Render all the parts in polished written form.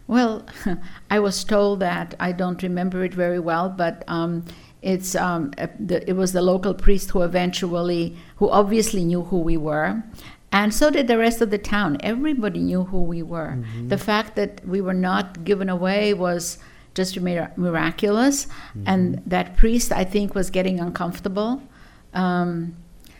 Well, I was told that. I don't remember it very well, but it was the local priest who obviously knew who we were, and so did the rest of the town. Everybody knew who we were. Mm-hmm. The fact that we were not given away was just miraculous, mm-hmm. and that priest, I think, was getting uncomfortable, and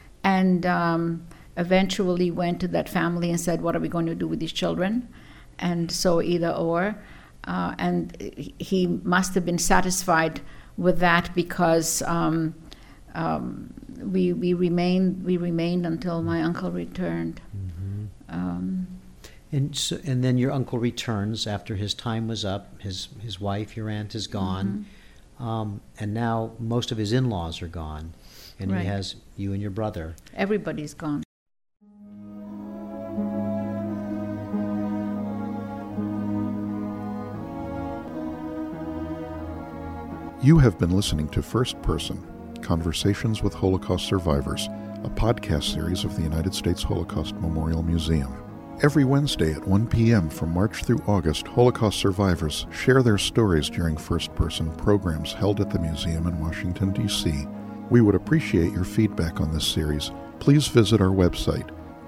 eventually went to that family and said, "What are we going to do with these children?" And so either or, and he must have been satisfied with that, because we remained until my uncle returned. Mm-hmm. And then your uncle returns after his time was up. His wife, your aunt, is gone, mm-hmm. And now most of his in-laws are gone, and right. He has you and your brother. Everybody's gone. You have been listening to First Person, Conversations with Holocaust Survivors, a podcast series of the United States Holocaust Memorial Museum. Every Wednesday at 1 p.m. from March through August, Holocaust survivors share their stories during First Person programs held at the museum in Washington, D.C. We would appreciate your feedback on this series. Please visit our website,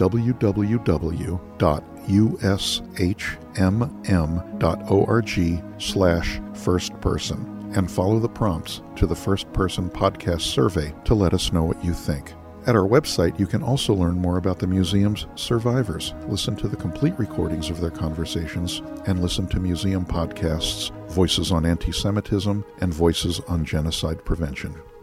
www.ushmm.org/firstperson. and follow the prompts to the First Person Podcast survey to let us know what you think. At our website, you can also learn more about the museum's survivors, listen to the complete recordings of their conversations, and listen to museum podcasts, Voices on Anti-Semitism and Voices on Genocide Prevention.